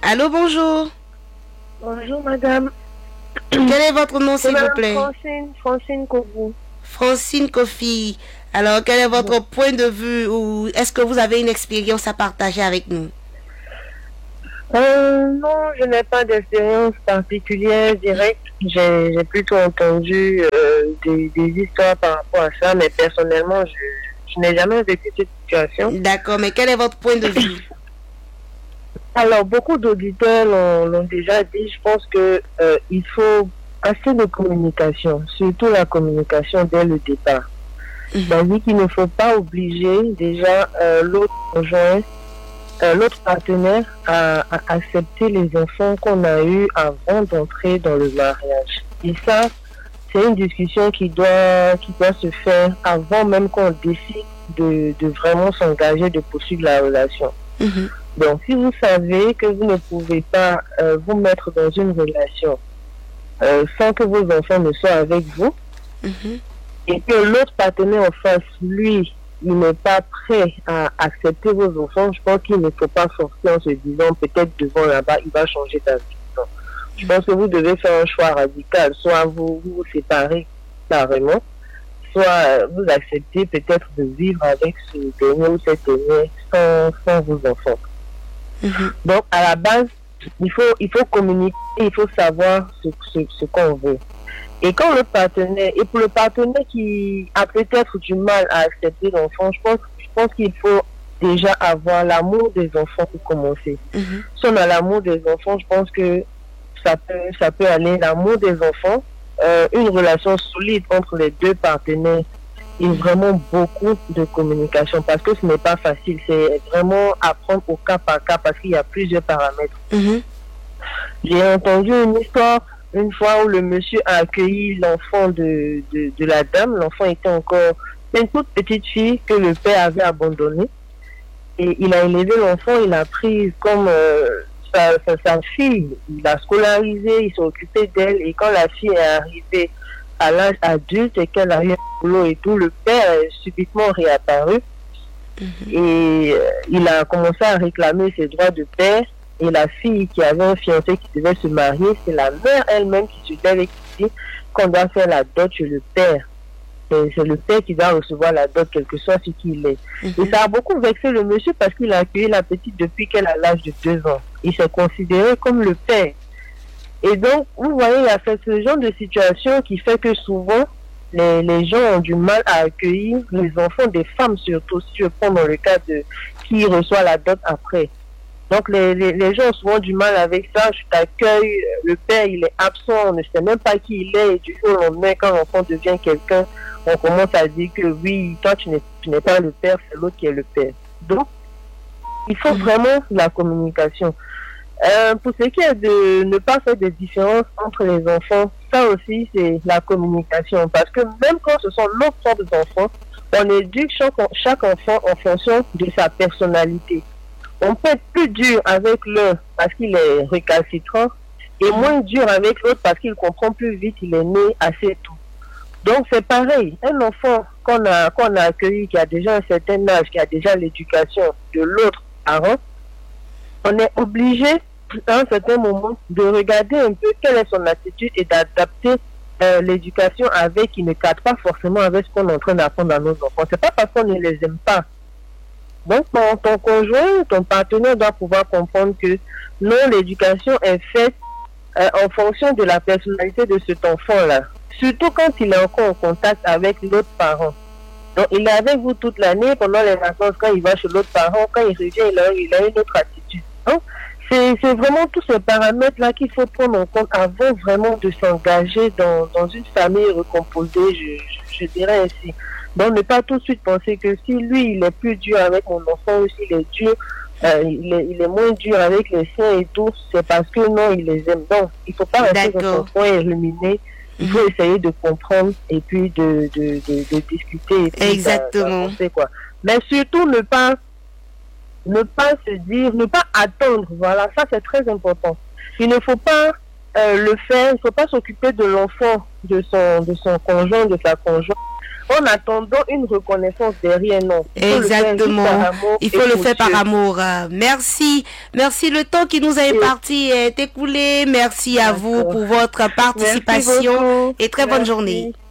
Allô, bonjour. Bonjour madame. Quel est votre nom, C'est s'il vous madame plaît? Francine Kobu. Francine Kofi. Alors, quel est votre point de vue ou est-ce que vous avez une expérience à partager avec nous? Non, je n'ai pas d'expérience particulière directe. J'ai plutôt entendu des histoires par rapport à ça, mais personnellement, je n'ai jamais vécu cette situation. D'accord, mais quel est votre point de vue? Alors, beaucoup d'auditeurs l'ont déjà dit. Je pense que il faut assez de communication, surtout la communication dès le départ. C'est-à-dire qu'il ne faut pas obliger déjà l'autre conjoint, l'autre partenaire à accepter les enfants qu'on a eus avant d'entrer dans le mariage. Et ça, c'est une discussion qui doit se faire avant même qu'on décide de vraiment s'engager, de poursuivre la relation. Donc, si vous savez que vous ne pouvez pas vous mettre dans une relation sans que vos enfants ne soient avec vous, et que l'autre partenaire en face, lui, il n'est pas prêt à accepter vos enfants, je pense qu'il ne faut pas forcer en se disant peut-être devant là-bas, il va changer ta vie. Non. Je pense que vous devez faire un choix radical. Soit vous séparez carrément, soit vous acceptez peut-être de vivre avec ce dernier ou cette dernière sans vos enfants. Donc, à la base, il faut communiquer, il faut savoir ce qu'on veut. Et quand le partenaire, et pour le partenaire qui a peut-être du mal à accepter l'enfant, je pense qu'il faut déjà avoir l'amour des enfants pour commencer. Si on a l'amour des enfants, je pense que ça peut aller, l'amour des enfants, une relation solide entre les deux partenaires et vraiment beaucoup de communication parce que ce n'est pas facile, c'est vraiment apprendre au cas par cas parce qu'il y a plusieurs paramètres. J'ai entendu une histoire une fois où le monsieur a accueilli l'enfant de la dame. L'enfant était encore une toute petite fille que le père avait abandonnée. Et il a élevé l'enfant, il a pris comme sa fille, il l'a scolarisée, il s'est occupé d'elle. Et quand la fille est arrivée à l'âge adulte et qu'elle a eu un boulot et tout, le père est subitement réapparu. Et il a commencé à réclamer ses droits de père. Et la fille qui avait un fiancé qui devait se marier, c'est la mère elle-même qui se lève et qui dit qu'on doit faire la dot chez le père. C'est le père qui doit recevoir la dot, quel que soit ce qu'il est. Et ça a beaucoup vexé le monsieur parce qu'il a accueilli la petite depuis qu'elle a l'âge de 2 ans. Il s'est considéré comme le père. Et donc, vous voyez, il y a ce genre de situation qui fait que souvent, les gens ont du mal à accueillir les enfants des femmes, surtout si je prends dans le cas de qui reçoit la dot après. Donc, les gens ont souvent du mal avec ça. Je t'accueille, le père, il est absent, on ne sait même pas qui il est. Et du jour au lendemain, quand l'enfant devient quelqu'un, on commence à dire que oui, toi, tu n'es pas le père, c'est l'autre qui est le père. Donc, il faut vraiment la communication. Pour ce qui est de ne pas faire de différence entre les enfants, ça aussi, c'est la communication. Parce que même quand ce sont nos propres enfants, on éduque chaque enfant en fonction de sa personnalité. On peut être plus dur avec l'un parce qu'il est récalcitrant et moins dur avec l'autre parce qu'il comprend plus vite, il est né assez tôt. Donc c'est pareil, un enfant qu'on a accueilli, qui a déjà un certain âge, qui a déjà l'éducation de l'autre parent, on est obligé à un certain moment de regarder un peu quelle est son attitude et d'adapter l'éducation avec, qui ne cadre pas forcément avec ce qu'on est en train d'apprendre à nos enfants. C'est pas parce qu'on ne les aime pas. Donc, ton conjoint, ton partenaire doit pouvoir comprendre que non, l'éducation est faite en fonction de la personnalité de cet enfant-là. Surtout quand il est encore en contact avec l'autre parent. Donc, il est avec vous toute l'année, pendant les vacances, quand il va chez l'autre parent, quand il revient, il a une autre attitude. Donc, c'est vraiment tous ces paramètres-là qu'il faut prendre en compte avant vraiment de s'engager dans une famille recomposée, je dirais ainsi. Donc, ne pas tout de suite penser que si lui, il est plus dur avec mon enfant ou s'il est dur, il est moins dur avec les siens et tout, c'est parce que non, il les aime. Donc, il ne faut pas rester dans son coin et ruminer. Il faut essayer de comprendre et puis de discuter. Et puis exactement. Quoi. Mais surtout, ne pas se dire, ne pas attendre. Voilà, ça c'est très important. Il ne faut pas le faire, il ne faut pas s'occuper de l'enfant, de son conjoint, de sa conjointe, en attendant une reconnaissance derrière, non. Exactement. Il faut le faire par amour. Merci. Merci. Le temps qui nous est imparti est écoulé. Merci à vous pour votre participation et très bonne journée.